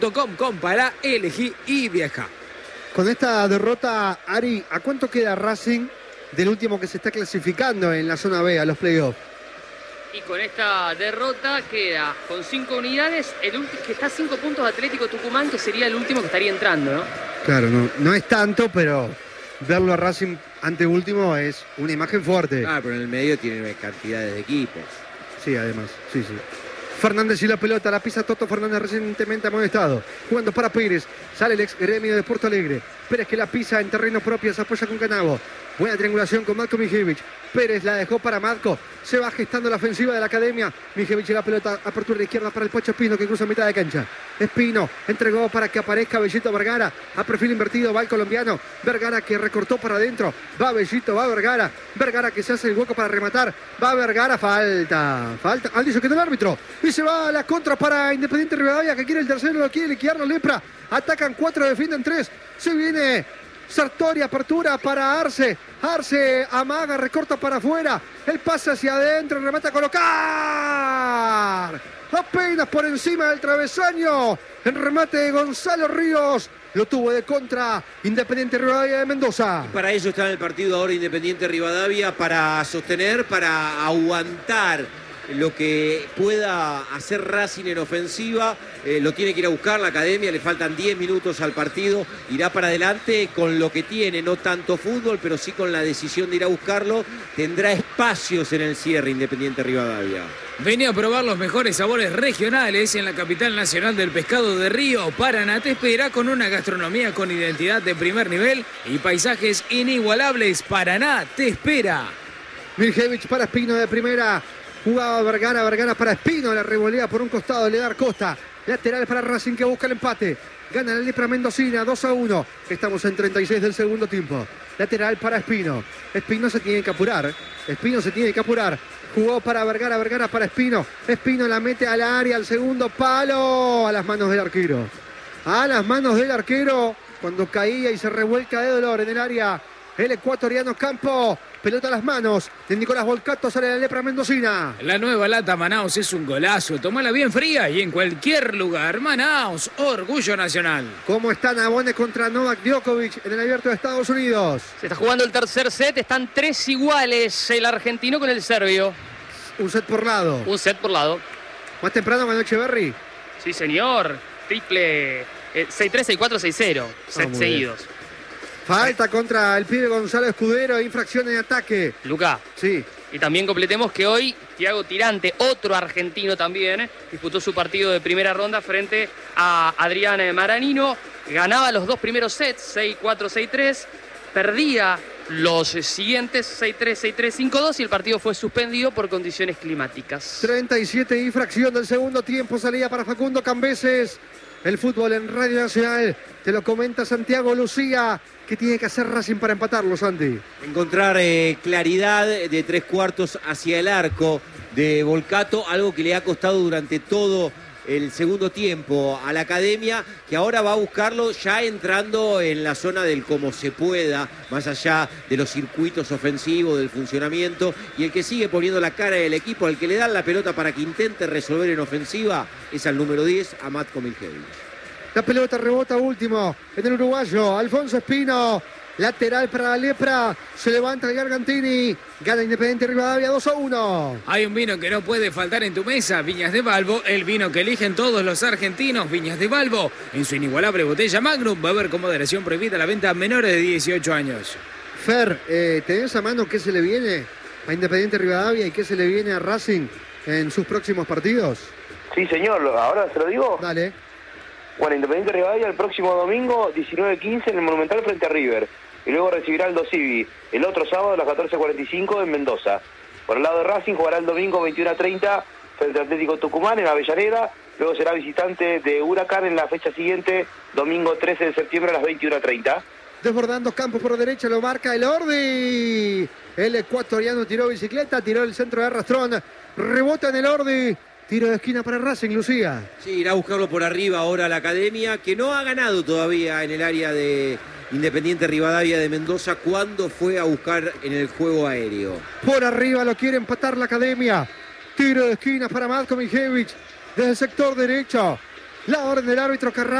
Compara, elegí y viaja. Con esta derrota, Ari, ¿a cuánto queda Racing del último que se está clasificando en la zona B a los playoffs? Y con esta derrota queda con 5 unidades, que está a 5 puntos Atlético Tucumán, que sería el último que estaría entrando, ¿no? Claro, no es tanto, pero verlo a Racing anteúltimo es una imagen fuerte. Pero en el medio tiene cantidades de equipos. Sí, además, sí. Fernández y la pelota, la pisa Toto Fernández recientemente amonestado. Jugando para Pérez, sale el ex gremio de Porto Alegre. Pérez que la pisa en terreno propio, se apoya con Canavo. Buena triangulación con Matko Mijevic. Pérez la dejó para Matko. Se va gestando la ofensiva de la academia. Mijevic y la pelota, apertura de izquierda para el Pocho Espino que cruza mitad de cancha. Espino entregó para que aparezca Bellito Vergara. A perfil invertido va el colombiano. Vergara que recortó para adentro. Va Bellito, va Vergara. Vergara que se hace el hueco para rematar. Va Vergara, falta. Han dicho que no el árbitro. Y se va a la contra para Independiente Rivadavia que quiere el tercero, lo quiere liquidarlo Lepra. Atacan 4, defienden 3. Se viene Sartori, apertura para Arce. Arce amaga, recorta para afuera. El pase hacia adentro, remata a colocar. Apenas por encima del travesaño. El remate de Gonzalo Ríos. Lo tuvo de contra Independiente Rivadavia de Mendoza. Y para eso está en el partido ahora Independiente Rivadavia, para sostener, para aguantar lo que pueda hacer Racing en ofensiva. Lo tiene que ir a buscar la academia, le faltan 10 minutos al partido, irá para adelante con lo que tiene, no tanto fútbol, pero sí con la decisión de ir a buscarlo. Tendrá espacios en el cierre Independiente Rivadavia. Venía a probar los mejores sabores regionales en la capital nacional del pescado de Río. Paraná te espera con una gastronomía con identidad de primer nivel y paisajes inigualables. Paraná te espera. Miljevich para Espino de primera. Jugaba Vergara para Espino, la revolea por un costado, le da Costa. Lateral para Racing que busca el empate. Gana la Lepra Mendocina, 2-1. Estamos en 36 del segundo tiempo. Lateral para Espino. Espino se tiene que apurar. Jugó para Vergara para Espino. Espino la mete al área, al segundo palo. A las manos del arquero. Cuando caía y se revuelca de dolor en el área. El ecuatoriano Campo. Pelota a las manos de Nicolás Volcato, sale la Lepra Mendocina. La nueva lata Manaus es un golazo. Tomala bien fría y en cualquier lugar. Manaus, orgullo nacional. ¿Cómo está Nabone contra Novak Djokovic en el Abierto de Estados Unidos? Se está jugando el tercer set. Están 3 iguales el argentino con el serbio. Un set por lado. Más temprano con Echeverry. Sí, señor. Triple 6-3, 6-4, 6-0. Set seguidos. Bien. Falta contra el pibe Gonzalo Escudero, infracción en ataque. Luca. Sí. Y también completemos que hoy Thiago Tirante, otro argentino también, disputó su partido de primera ronda frente a Adrián Maranino. Ganaba los 2 primeros sets, 6-4, 6-3. Perdía los siguientes, 6-3, 6-3, 5-2, y el partido fue suspendido por condiciones climáticas. 37 infracción del segundo tiempo, salida para Facundo Cambeses. El fútbol en Radio Nacional, te lo comenta Santiago Lucía. ¿Qué tiene que hacer Racing para empatarlo, Santi? Encontrar claridad de 3/4 hacia el arco de Volcato, algo que le ha costado durante todo el segundo tiempo a la academia, que ahora va a buscarlo ya entrando en la zona del cómo se pueda, más allá de los circuitos ofensivos, del funcionamiento, y el que sigue poniendo la cara del equipo, al que le dan la pelota para que intente resolver en ofensiva, es al número 10, a Matko Miljevich. La pelota rebota último en el uruguayo, Alfonso Espino. Lateral para la Lepra, se levanta el Gargantini, gana Independiente Rivadavia 2-1. Hay un vino que no puede faltar en tu mesa, Viñas de Balbo, el vino que eligen todos los argentinos. Viñas de Balbo, en su inigualable botella Magnum, va a haber con moderación prohibida la venta a menores de 18 años. Fer, ¿tenés a mano qué se le viene a Independiente Rivadavia y qué se le viene a Racing en sus próximos partidos? Sí, señor, ahora se lo digo. Dale. Bueno, Independiente Rivadavia el próximo domingo, 19:15 en el Monumental frente a River. Y luego recibirá el Dosivi el otro sábado a las 14:45 en Mendoza. Por el lado de Racing jugará el domingo 21:30 frente a Atlético Tucumán en Avellaneda. Luego será visitante de Huracán en la fecha siguiente, domingo 13 de septiembre a las 21:30. Desbordando Campos por derecha, lo marca el Ordi. El ecuatoriano tiró bicicleta, tiró el centro de arrastrón. Rebota en el Ordi. Tiro de esquina para Racing, Lucía. Sí, irá a buscarlo por arriba ahora la academia, que no ha ganado todavía en el área de Independiente Rivadavia de Mendoza cuando fue a buscar en el juego aéreo. Por arriba lo quiere empatar la academia. Tiro de esquina para Matko Miljevich desde el sector derecho. La orden del árbitro Carrasco.